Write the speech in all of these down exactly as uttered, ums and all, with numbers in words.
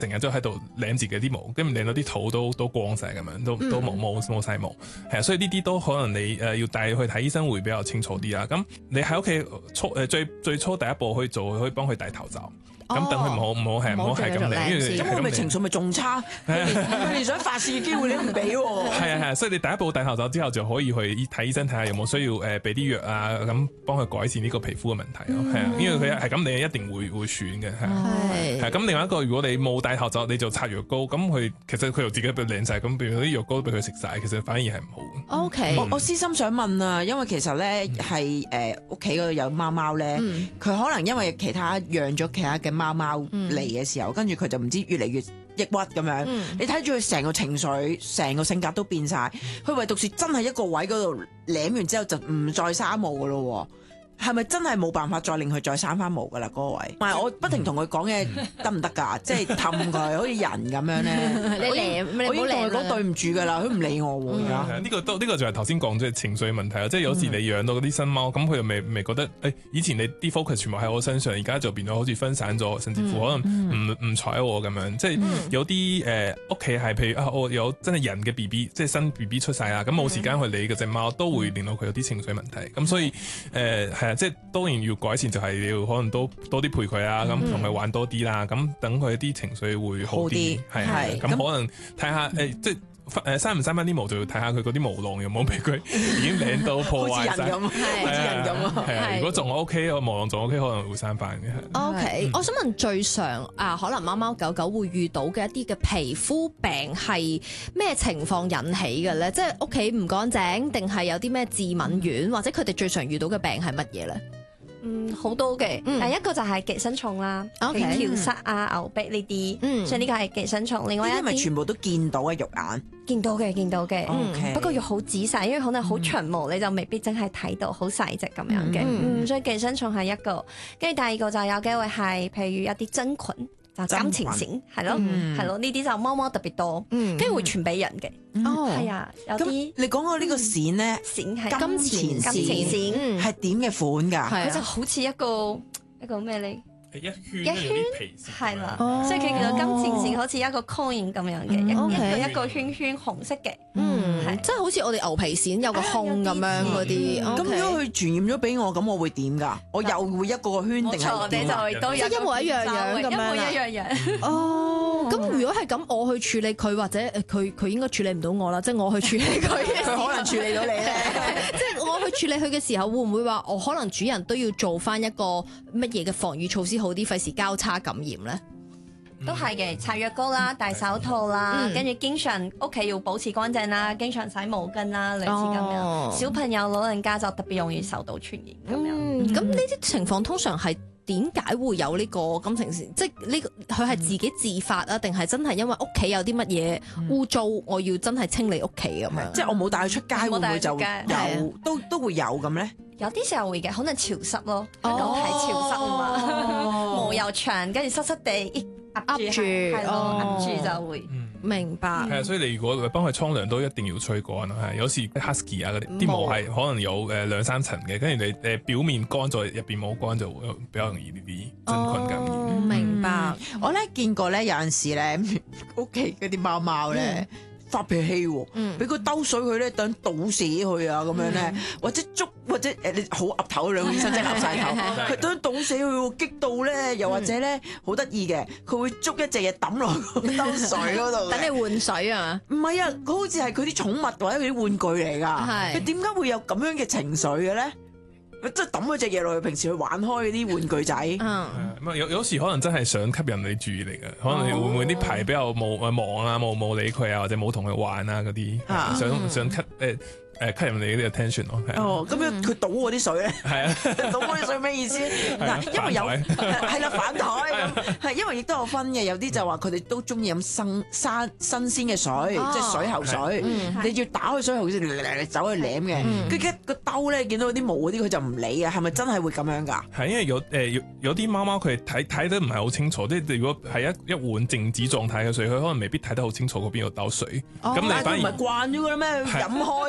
成日都喺度舐自己啲毛，跟住舐到啲肚都都光晒咁樣，都都冇冇冇晒毛，係啊，所以呢啲都可能你誒、呃、要帶去睇醫生會比較清楚啲啦。咁你喺屋企初誒最最初第一步可以做，可以幫佢戴頭罩。咁等佢唔好唔好係唔好係咁嚟，因為咁我咪情緒咪仲差，佢連想發泄嘅機會你都唔俾喎。 係啊係啊，所以你第一步戴頭罩之後就可以去睇醫生睇下有冇需要誒俾啲藥啊，咁幫佢改善呢個皮膚嘅問題咯。係啊，因為佢係咁，你一定會會損嘅。係係咁，另外一個如果你冇戴頭罩，你就擦藥膏，咁佢其實佢又自己俾領晒，咁譬如啲藥膏俾佢食晒，其實反而係唔好。 O K， 我我私心想問啊，因為其實咧係誒屋企嗰度有貓貓咧，佢可能因為其他養咗其他嘅貓貓嚟嘅時候，跟住佢就唔知越嚟越抑鬱咁樣。嗯、你睇住佢成個情緒、成個性格都變晒，佢唯獨是真係一個位嗰度舐完之後就唔再生毛噶咯。係咪真係冇辦法再令佢再生翻毛噶啦？嗰、那個位，唔係我不停同佢講嘢得唔得㗎？即係氹佢，好似人咁樣咧。 你嚟， 我已經同佢講對唔住㗎啦，佢唔理我喎而家。 呢個都呢個就係頭先講即係情緒問題啦。即係有時你養到嗰啲新貓，咁佢又未未覺得誒，以前你啲 focus 全部喺我身上，而家就變咗好似分散咗，甚至乎可能唔唔睬我咁樣。即係有啲誒屋企係譬如啊，我有真係人嘅 B B， 即係新 B B 出世啦，咁冇時間去理嗰隻貓，都會令到佢有啲情緒問題。咁所以誒係啊。即係當然要改善，就係要可能多多啲陪佢啊，咁同佢玩多啲啦，咁等佢啲情緒會好啲，係係咁可能睇下誒、欸，即係誒生唔生翻啲毛，就要睇下佢嗰啲毛囊有冇俾佢已經舐到破壞晒， 好似人咁啊！ 係啊，如果仲 O K，個毛囊仲 O K，可能會生翻嘅。 O K，我想問最常啊，可能貓貓狗狗會遇到嘅一啲嘅皮膚病係咩情況引起嘅咧？即係屋企唔乾淨，定係有啲咩致敏源，或者佢哋最常遇到嘅病係乜嘢咧？ 嗯，好多嘅，第、嗯、一個就係寄生蟲啦，條虱啊、牛逼呢啲，嗯、所以呢個係寄生蟲。另外一啲咪全部都見到嘅肉眼， 見到嘅，見到嘅。 Okay. 不過要好仔細，因為可能好長毛，嗯、你就未必真係睇到好細隻咁樣嘅。嗯，嗯，所以寄生蟲係一個，跟住第二個就有機會係，譬如一啲真菌。就金錢線係咯，係咯，呢啲就貓貓特別多，跟住會傳俾人嘅。哦，係啊，有啲你講過呢個線咧， 線係金錢金錢線， 係點嘅款㗎？ 佢就好似一個一個咩咧？ 一圈一圈係啦，所以佢叫做金錢線，好似一個 coin 咁樣嘅，一個一個圈圈紅色嘅， 嗯，即係好似我哋牛皮癬有個孔咁樣嗰啲。 咁如果佢傳染咗俾我，咁我會點㗎？我又會一個個圈定係點啊？ 即係一模一樣樣咁樣， 一模一樣樣。 哦，咁如果係咁，我去處理佢，或者佢佢應該處理唔到我啦，即係我去處理佢， 佢可能處理到你咧。 即係我去處理佢嘅時候，會唔會話我可能主人都要做翻一個乜嘢嘅防禦措施好啲，費事交叉感染咧？ 都係嘅，擦藥膏啦，戴手套啦，跟住、嗯、經常屋企要保持乾淨啦，經常洗毛巾啦，類似咁樣。哦、小朋友、老人家就特別容易受到傳染咁樣。 咁呢啲情況通常係點解會有呢個金錢線？即係呢個佢係自己自發啊，定係真係因為屋企有啲乜嘢污糟，我要真係清理屋企咁樣？ 即係我冇帶佢出街，會唔會就有都都會有咁咧？ 有啲時候會嘅，可能潮濕咯，香港係潮濕啊嘛，毛又長，跟住濕濕地壓住，係咯，壓住就會。 明白。 係啊，所以你如果幫佢沖涼都一定要吹乾咯。係有時 husky 啊嗰啲啲毛係可能有誒兩三層嘅，跟住你誒表面乾咗，入邊冇乾就會比較容易呢啲真菌感染。 哦，明白。 我咧見過咧有陣時咧屋企嗰啲貓貓咧。發脾氣喎，俾佢兜水佢咧，等倒瀉佢啊咁樣咧，或者捉或者誒你好岌頭兩個醫生真係岌晒頭，佢等倒瀉佢喎，激到咧，又或者咧好得意嘅，佢會捉一隻嘢抌落個兜水嗰度， 等你換水啊？ 唔係啊，佢好似係佢啲寵物或者佢啲玩具嚟㗎，佢點解會有咁樣嘅情緒嘅咧？即係抌嗰隻嘢落去，平時去玩開嗰啲玩具仔。 嗯，有有時可能真係想吸引你注意力嘅，可能你會唔會呢排比較冇誒忙啊，冇冇理佢啊，或者冇同佢玩啊嗰啲，想想吸誒。誒吸引你呢個 attention 咯， 哦，咁樣佢倒我啲水咧，係啊，倒我啲水咩意思？嗱，因為有係啦反台咁，係因為亦都有分嘅，有啲就話佢哋都中意飲生生新鮮嘅水，即係水喉水，你要打開水喉先嚟走去舐嘅，跟住一個兜咧見到啲毛嗰啲佢就唔理啊，係咪真係會咁樣㗎？係因為有誒有有啲貓貓佢睇睇得唔係好清楚，即係如果係一一碗靜止狀態嘅水，佢可能未必睇得好清楚嗰邊個兜水，咁你反而唔係慣咗㗎啦咩？飲開喎。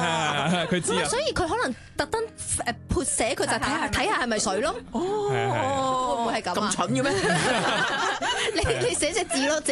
係佢知啊。 所以佢可能特登誒潑寫，佢就睇下睇下係咪水咯。 哦， 會唔會係咁啊？ 咁蠢嘅咩？ 你你寫隻字咯，